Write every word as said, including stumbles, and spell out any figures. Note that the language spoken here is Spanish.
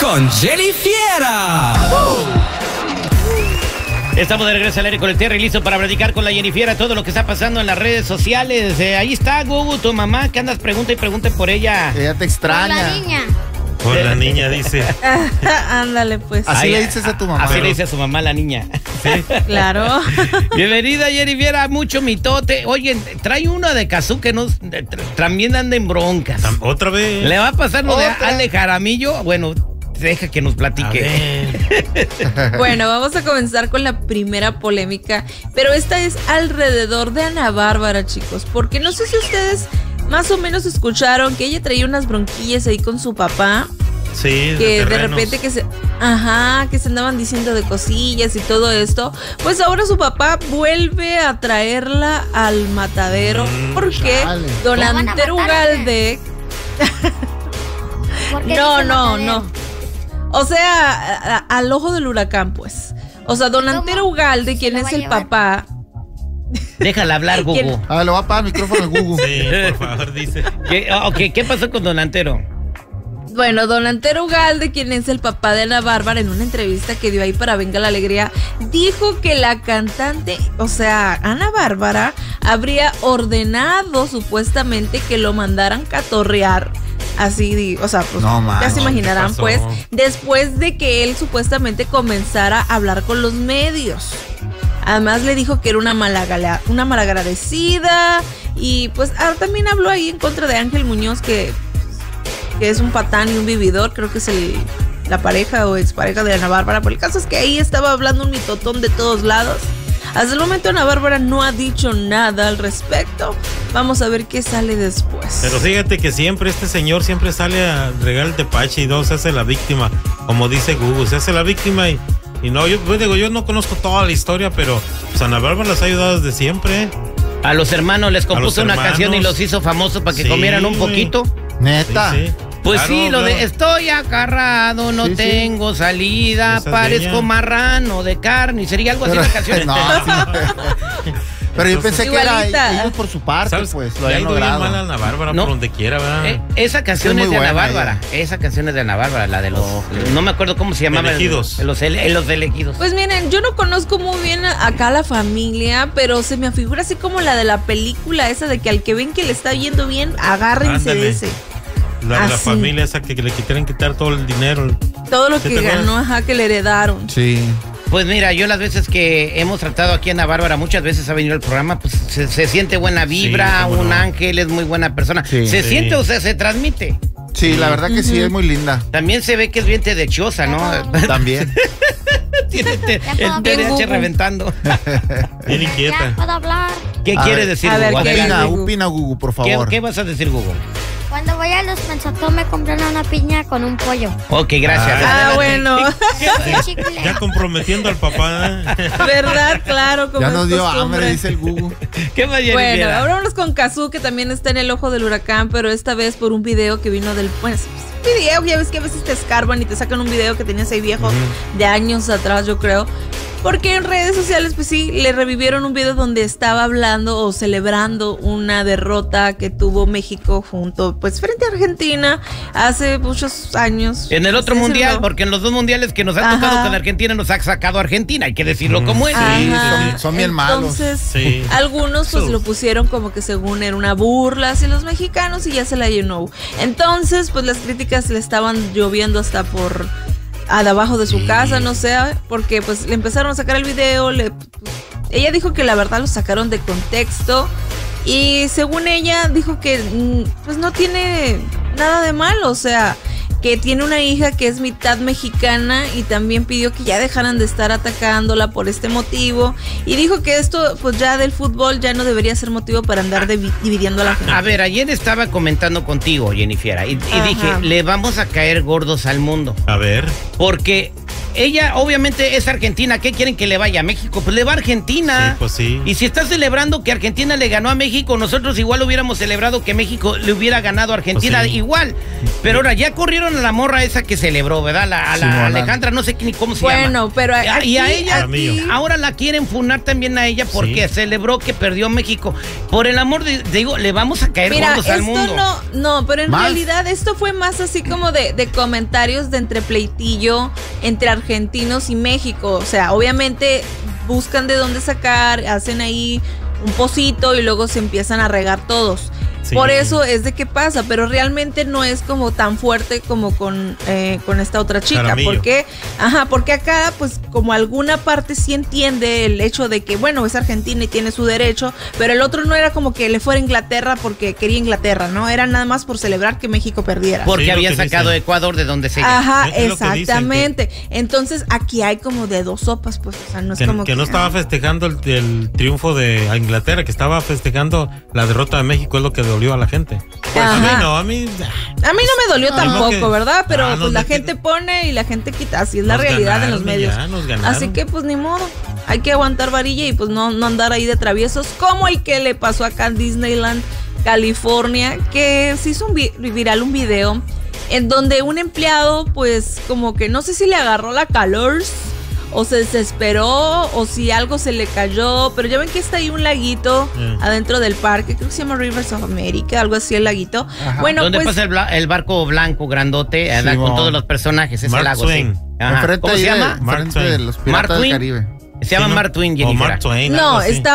con Jenny Fiera. Estamos de regreso al aire con el Terry, listo para platicar con la Jenny Fiera todo lo que está pasando en las redes sociales. Eh, ahí está, Gugu, tu mamá, que andas pregunta y pregunta por ella. Ella te extraña. Por la niña. Por la niña, dice. Ándale, pues. Así Ay, le dices a tu mamá. Así Pero- le dice a su mamá la niña. Sí. Claro. Bienvenida, Jenny Fiera, mucho mitote. Oye, trae uno de Kazú que nos de- tra- también anda en broncas. Tam- Otra vez. ¿Le va a pasar lo de Otra. Ale Jaramillo? Bueno, deja que nos A platique. ver. Bueno, vamos a comenzar con la primera polémica, pero esta es alrededor de Ana Bárbara, chicos, porque no sé si ustedes más o menos escucharon que ella traía unas bronquillas ahí con su papá, Sí, que de terrenos. repente que se, ajá, que se andaban diciendo de cosillas y todo esto. Pues ahora su papá vuelve a traerla al matadero Mm, porque chale. don ¿La van a Antero matar o Ugalde, ¿Por qué no, dice no, matadero? no. O sea, a- a- al ojo del huracán, pues. O sea, don ¿Cómo? Antero Ugalde, quien ¿Se la es va a el llevar? papá. Déjala hablar, Gugu. ¿Quién? Ah, le voy a apagar el micrófono al Gugu. Sí, por favor, dice. ¿Qué, ok, ¿qué pasó con Don Antero? Bueno, don Antero Ugalde, quien es el papá de Ana Bárbara, en una entrevista que dio ahí para Venga la Alegría, dijo que la cantante, o sea, Ana Bárbara, habría ordenado supuestamente que lo mandaran catorrear. Así, di- o sea, pues No, man. ya se No, ¿qué imaginarán, pasó? pues, después de que él supuestamente comenzara a hablar con los medios. Además le dijo que era una malagala- una malagradecida y pues ah, también habló ahí en contra de Ángel Muñoz, que, que es un patán y un vividor, creo que es el, la pareja o expareja de Ana Bárbara. Pero el caso es que ahí estaba hablando un mitotón de todos lados. Hasta el momento Ana Bárbara no ha dicho nada al respecto. Vamos a ver qué sale después. Pero fíjate que siempre este señor siempre sale a regar el tepache y dos se hace la víctima. Como dice Google, se hace la víctima y, y no, yo pues, digo, yo no conozco toda la historia, pero pues, Ana Bárbara las ha ayudado desde siempre. A los hermanos les compuso los una hermanos. canción y los hizo famosos para que Sí, comieran un güey. poquito. Neta. Sí, sí. Pues Claro, sí, lo de claro. estoy acarrado, no Sí, sí. tengo salida, Esa es parezco ella. marrano de carne, sería algo así Pero, la canción. no, pero yo pensé que era Igualita. ellos por su parte, ¿Sabes? pues, lo Le ha habían ido bien logrado. mal a Ana Bárbara No. por donde quiera, ¿verdad? Eh, esa canción Es es, muy de Ana buena Bárbara. Esa canción es de Ana Bárbara, la de los. Ok. No me acuerdo cómo se llamaba. Elegidos. Los, ele- los elegidos. Pues miren, yo no conozco muy bien a- acá la familia, pero se me afigura así como la de la película esa de que al que ven que le está yendo bien, agárrense Ándale. de ese. La, la Así. familia esa que, que le quisieran quitar todo el dinero. Todo lo ¿Sí que te acuerdas? ganó, ajá, que le heredaron. Sí. Pues mira, yo las veces que hemos tratado aquí a Ana Bárbara, muchas veces ha venido al programa, pues se, se siente buena vibra, Sí, cómo un no. ángel, es muy buena persona. Sí. ¿Se Sí. siente o sea, se transmite? Sí, la verdad que sí, es muy linda. También se ve que es bien tedechosa, ¿no? También. Tiene te- Ya el puedo T D A H hablar. reventando. Bien Ya inquieta. puedo hablar. ¿Qué A quiere ver. decir, A ver, Gugu? ¿qué Adelante. era? Opina, Gugu. opina, Gugu, por ¿Qué, favor. qué vas a decir, Google? Cuando voy a los Pensatón me compran una piña con un pollo. Ok, gracias. Ah, Adelante. bueno. Un chicle. Ya comprometiendo al papá. ¿eh? ¿Verdad? Claro, como Ya es nos dio costumbre. hambre, dice el Gugu. ¿Qué más, Jenny Bueno, Fiera? ahora vámonos con Kazú, que también está en el ojo del huracán, pero esta vez por un video que vino del... Bueno, es un video, ya ves que a veces te escarban y te sacan un video que tenías ahí viejo de años atrás, yo creo. Porque en redes sociales, pues sí, le revivieron un video donde estaba hablando o celebrando una derrota que tuvo México junto, pues frente a Argentina hace muchos años. En el otro Sí, mundial, decirlo. porque en los dos mundiales que nos han Ajá. tocado con Argentina nos ha sacado Argentina, hay que decirlo como es. Sí, Ajá. son, son bien malos. Entonces, Sí. algunos pues Sus. lo pusieron como que según era una burla hacia los mexicanos y ya se la llenó. Entonces, pues las críticas le estaban lloviendo hasta por a de abajo de su casa, no sé, porque pues le empezaron a sacar el video, le, ella dijo que la verdad lo sacaron de contexto y según ella dijo que mm, pues no tiene nada de malo, o sea, que tiene una hija que es mitad mexicana y también pidió que ya dejaran de estar atacándola por este motivo y dijo que esto pues ya del fútbol ya no debería ser motivo para andar de- dividiendo a la gente. A ver, ayer estaba comentando contigo, Jenny Fiera, y, y Ajá. dije, le vamos a caer gordos al mundo. A ver. Porque ella obviamente es argentina. ¿Qué quieren que le vaya a México? Pues le va a Argentina. Sí, pues sí. Y si está celebrando que Argentina le ganó a México, nosotros igual hubiéramos celebrado que México le hubiera ganado a Argentina, Pues sí. igual. Pero ahora ya corrieron a la morra esa que celebró, ¿verdad? La, a la Simona. Alejandra, no sé ni cómo se Bueno, llama. pero Y a- aquí, y a ella, aquí- ahora la quieren funar también a ella porque Sí. celebró que perdió México. Por el amor de, digo, le vamos a caer Mira, gordos al esto mundo. no, no, pero en ¿Más? realidad esto fue más así como de, de comentarios de entre pleitillo entre argentinos y México. O sea, obviamente buscan de dónde sacar, hacen ahí un pocito y luego se empiezan a regar todos. Sí. Por eso es de que pasa, pero realmente no es como tan fuerte como con, eh, con esta otra chica. Jaramillo. Porque, ajá, porque acá, pues, como alguna parte sí entiende el hecho de que, bueno, es Argentina y tiene su derecho, pero el otro no era como que le fuera a Inglaterra porque quería Inglaterra, ¿no? Era nada más por celebrar que México perdiera. Porque Sí, lo había que sacado dicen. Ecuador de donde se llama. Ajá, Es lo que dicen, que- exactamente. Entonces aquí hay como de dos sopas, pues, o sea, no es Que, como que no estaba festejando el, el triunfo de Inglaterra, que estaba festejando la derrota de México, es lo que dolió a la gente. Pues a mí Ajá. no, a mí... A mí no me dolió No, tampoco, que- ¿verdad? Pero Ah, no, pues la no, gente que- pone y la gente quita, así es la Nos realidad en los ganaron y medios. ya, nos ganaron. Así que pues ni modo, hay que aguantar varilla y pues no, no andar ahí de traviesos como el que le pasó acá en Disneyland, California, que se hizo un vi- viral un video en donde un empleado pues como que no sé si le agarró la calor o se desesperó o si algo se le cayó, pero ya ven que está ahí un laguito Mm. adentro del parque, creo que se llama Rivers of America, algo así el laguito. Ajá. Bueno, ¿Dónde pues pasa el, bla- el barco blanco grandote eh, Simón. con todos los personajes? Ese Mark lago, Twain. sí. Ajá. Enfrente ¿Cómo ahí se de- llama? enfrente Mark de Twain. los Mark Piratas del Twain. Caribe. Se llama Sí, ¿no? Mark Twain, O Jennifer. Mark Twain, no, algo así. está